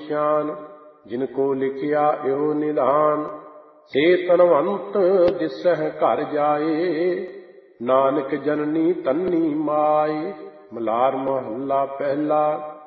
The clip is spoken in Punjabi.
ਨਿਸ਼ਾਨ। ਜਿਨ ਕੋ ਲਿਖਿਆ ਇਹੋ ਨਿਧਾਨ, ਸੇ ਧਨਵੰਤ ਦਿਸਹਿ ਘਰ ਜਾਏ। ਨਾਨਕ ਜਨਨੀ ਧੰਨੀ ਮਾਏ। ਮਲਾਰ ਮਹੱਲਾ ਪਹਿਲਾ।